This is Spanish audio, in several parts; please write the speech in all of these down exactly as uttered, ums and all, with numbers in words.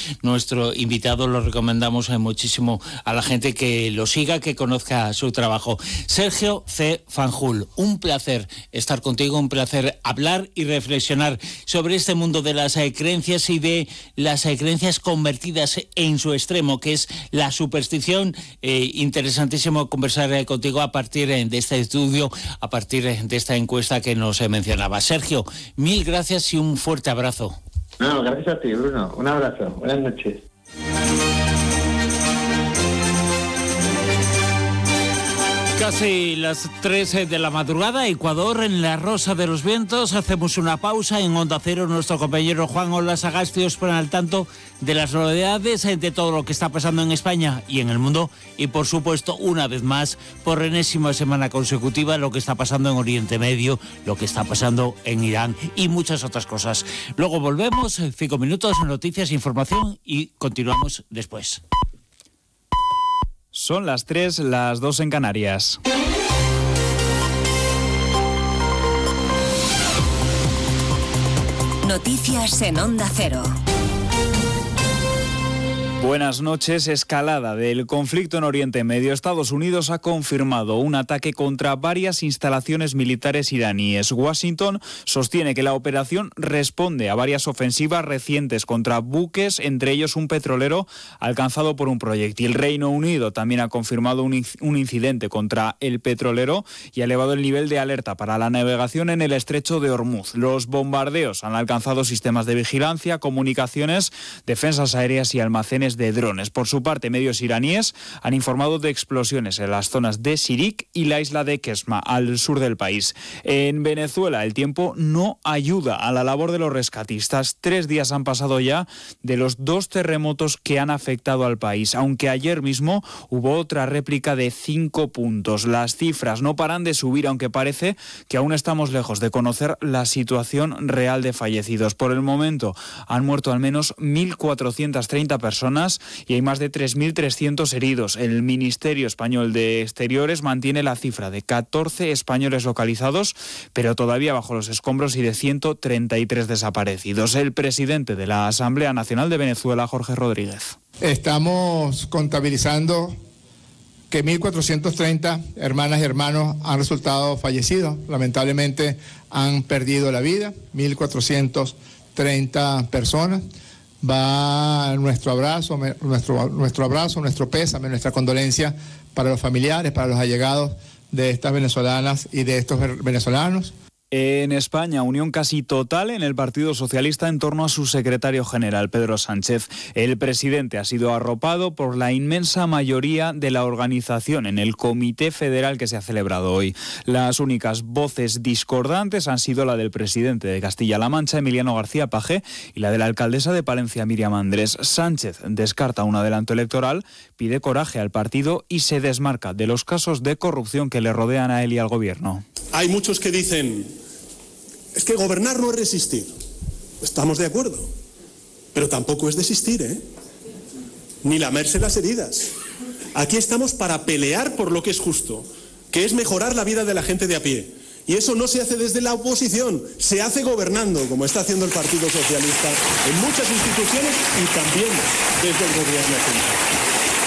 nuestro invitado. Lo recomendamos muchísimo a la gente que lo siga, que conozca su trabajo. Sergio C. Fanjul, un placer estar contigo, un placer hablar y reflexionar sobre este mundo de las eh, creencias y de las eh, creencias convertidas en su extremo, que es la superstición. Eh, interesantísimo conversar eh, contigo a partir eh, de este estudio, a partir eh, de esta encuesta que nos eh, mencionaba. Sergio, mil gracias y un fuerte abrazo. No, gracias a ti, Bruno. Un abrazo. Buenas noches. Casi las tres de la madrugada, Ecuador, en la Rosa de los Vientos. Hacemos una pausa en Onda Cero. Nuestro compañero Juan Ola Sagasti os pone al tanto de las novedades, de todo lo que está pasando en España y en el mundo. Y, por supuesto, una vez más, por enésima semana consecutiva, lo que está pasando en Oriente Medio, lo que está pasando en Irán y muchas otras cosas. Luego volvemos, cinco minutos, noticias, información y continuamos después. Son las tres, las dos en Canarias. Noticias en Onda Cero. Buenas noches. Escalada del conflicto en Oriente Medio. Estados Unidos ha confirmado un ataque contra varias instalaciones militares iraníes. Washington sostiene que la operación responde a varias ofensivas recientes contra buques, entre ellos un petrolero alcanzado por un proyectil. Reino Unido también ha confirmado un, un incidente contra el petrolero y ha elevado el nivel de alerta para la navegación en el estrecho de Hormuz. Los bombardeos han alcanzado sistemas de vigilancia, comunicaciones, defensas aéreas y almacenes de drones. Por su parte, medios iraníes han informado de explosiones en las zonas de Sirik y la isla de Kesma, al sur del país. En Venezuela, el tiempo no ayuda a la labor de los rescatistas. Tres días han pasado ya de los dos terremotos que han afectado al país, aunque ayer mismo hubo otra réplica de cinco puntos. Las cifras no paran de subir, aunque parece que aún estamos lejos de conocer la situación real de fallecidos. Por el momento han muerto al menos mil cuatrocientas treinta personas y hay más de tres mil trescientos heridos. El Ministerio Español de Exteriores mantiene la cifra de catorce españoles localizados, pero todavía bajo los escombros, y de ciento treinta y tres desaparecidos. El presidente de la Asamblea Nacional de Venezuela, Jorge Rodríguez. Estamos contabilizando que mil cuatrocientos treinta hermanas y hermanos han resultado fallecidos. Lamentablemente han perdido la vida, mil cuatrocientas treinta personas. Va nuestro abrazo, nuestro, nuestro abrazo, nuestro pésame, nuestra condolencia para los familiares, para los allegados de estas venezolanas y de estos venezolanos. En España, unión casi total en el Partido Socialista en torno a su secretario general, Pedro Sánchez. El presidente ha sido arropado por la inmensa mayoría de la organización en el Comité Federal que se ha celebrado hoy. Las únicas voces discordantes han sido la del presidente de Castilla-La Mancha, Emiliano García Paje, y la de la alcaldesa de Palencia, Miriam Andrés. Sánchez descarta un adelanto electoral, pide coraje al partido y se desmarca de los casos de corrupción que le rodean a él y al gobierno. Hay muchos que dicen: es que gobernar no es resistir. Estamos de acuerdo. Pero tampoco es desistir, ¿eh? Ni lamerse las heridas. Aquí estamos para pelear por lo que es justo, que es mejorar la vida de la gente de a pie. Y eso no se hace desde la oposición, se hace gobernando, como está haciendo el Partido Socialista en muchas instituciones y también desde el gobierno central.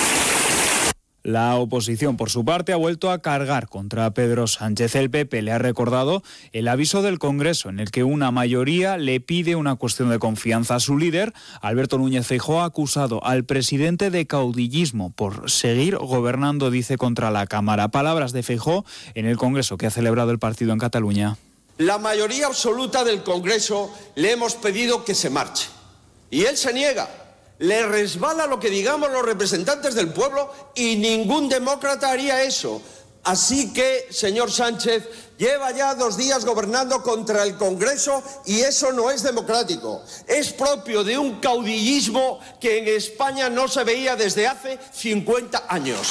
La oposición, por su parte, ha vuelto a cargar contra Pedro Sánchez. El P P le ha recordado el aviso del Congreso, en el que una mayoría le pide una cuestión de confianza. Su líder, Alberto Núñez Feijóo, ha acusado al presidente de caudillismo por seguir gobernando, dice, contra la Cámara. Palabras de Feijóo en el Congreso que ha celebrado el partido en Cataluña. La mayoría absoluta del Congreso le hemos pedido que se marche. Y él se niega. Le resbala lo que digamos los representantes del pueblo y ningún demócrata haría eso. Así que, señor Sánchez, lleva ya dos días gobernando contra el Congreso y eso no es democrático. Es propio de un caudillismo que en España no se veía desde hace cincuenta años.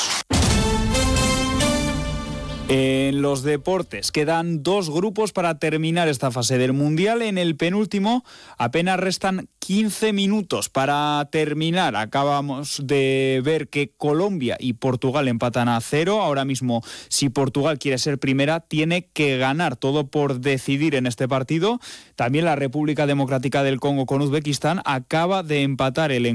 En los deportes quedan dos grupos para terminar esta fase del Mundial. En el penúltimo apenas restan quince minutos para terminar. Acabamos de ver que Colombia y Portugal empatan a cero. Ahora mismo, si Portugal quiere ser primera, tiene que ganar, todo por decidir en este partido. También la República Democrática del Congo con Uzbekistán acaba de empatar el encuentro.